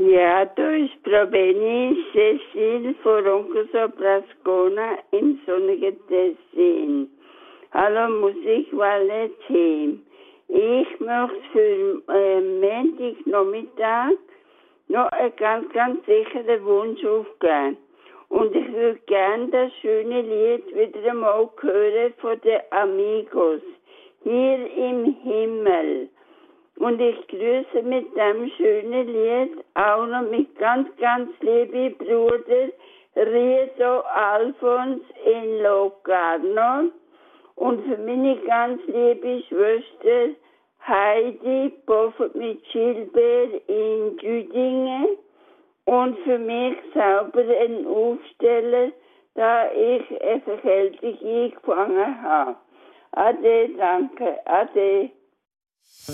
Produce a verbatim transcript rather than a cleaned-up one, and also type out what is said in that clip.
Ja, da ist Proveni Cecil Foroncoso Prascona im sonnigen Tessin. Hallo Musikwalle-Team. Ich möchte für äh, Montagnachmittag noch einen ganz, ganz sicheren Wunsch aufgeben. Und ich würde gerne das schöne Lied wieder einmal hören von den Amigos. Hier im Himmel. Und ich grüße mit dem schönen Lied auch noch mit ganz, ganz liebe Bruder Riedo Alfons in Locarno und für meine ganz liebe Schwester Heidi Boffert mit Gilbert in Düdingen und für mich selber einen Aufsteller, da ich eine Verkältung eingefangen habe. Ade, danke, ade.